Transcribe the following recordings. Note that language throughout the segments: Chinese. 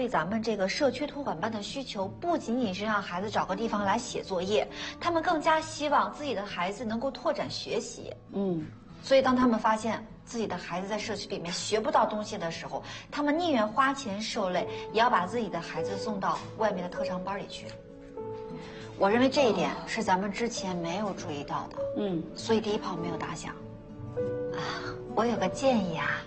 对咱们这个社区托管班的需求，不仅仅是让孩子找个地方来写作业，他们更加希望自己的孩子能够拓展学习。所以当他们发现自己的孩子在社区里面学不到东西的时候，他们宁愿花钱受累，也要把自己的孩子送到外面的特长班里去。我认为这一点是咱们之前没有注意到的。所以第一炮没有打响。我有个建议啊。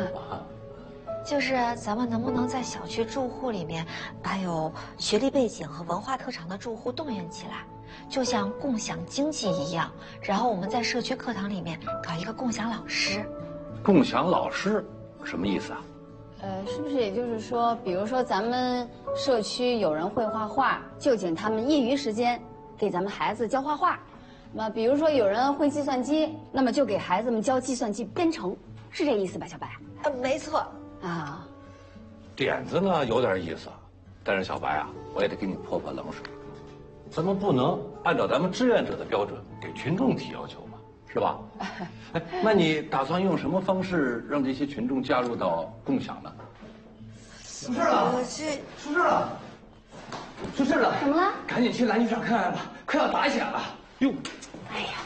就是咱们能不能在小区住户里面，把有学历背景和文化特长的住户动员起来，就像共享经济一样，然后我们在社区课堂里面搞一个共享老师。 共享老师什么意思啊？ 是不是也就是说，比如说咱们社区有人会画画，就请他们业余时间给咱们孩子教画画；那比如说有人会计算机，那么就给孩子们教计算机编程，是这意思吧，小白？ 没错。 点子呢有点意思，但是小白啊，我也得给你泼泼冷水。咱们不能按照咱们志愿者的标准给群众提要求嘛，是吧？那你打算用什么方式让这些群众加入到共享呢？ 出事了！出事了！出事了！ 怎么了？ 赶紧去篮球场看看吧，快要打起来了！哟！ 哎呀！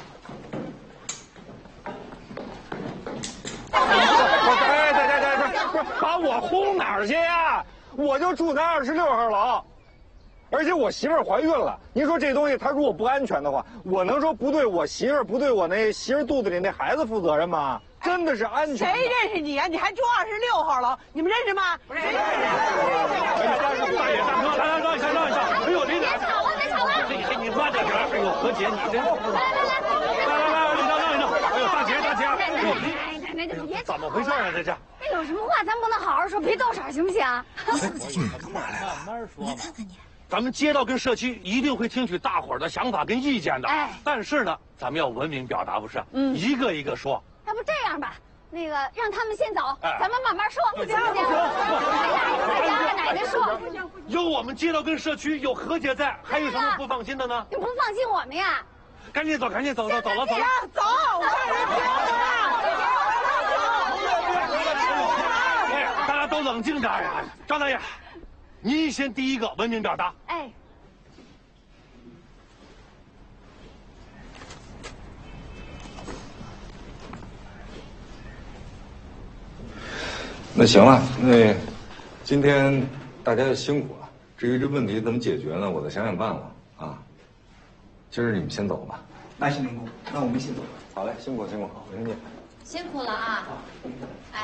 把我轰哪儿去呀？我就住在26号楼，而且我媳妇儿怀孕了。您说这东西它如果不安全的话，我能说不对我媳妇儿不对我那媳妇肚子里那孩子负责任吗？真的是安全。 谁认识你呀？你还住26号楼？你们认识吗？不认识。 大爷大哥，来，让一下，让一下。哎呦，别吵了，别吵了。 你慢点点。哎呦，何姐，你这。来，让一让。哎呦，大姐。 别怎么回事啊？这是。 有什么话咱不能好好说，别斗吵，行不行？ 你干嘛来了？ 慢慢说。 来看看你。 咱们街道跟社区一定会听取大伙儿的想法跟意见的。但是呢，咱们要文明表达，不是？一个一个说。 要不这样吧，那个让他们先走，咱们慢慢说。 不行， 让奶奶说。 有我们街道跟社区有和解在，还有什么不放心的呢？ 你不放心我们呀？ 赶紧走，走了。 走，我让人接我。 大家都冷静点呀！张大爷，您先第一个文明表达。 那行了，那今天大家就辛苦了。至于这问题怎么解决呢，我再想想办法啊。今儿你们先走吧。 那行，民工，那我们先走。 好嘞，辛苦，回头见。 辛苦了啊。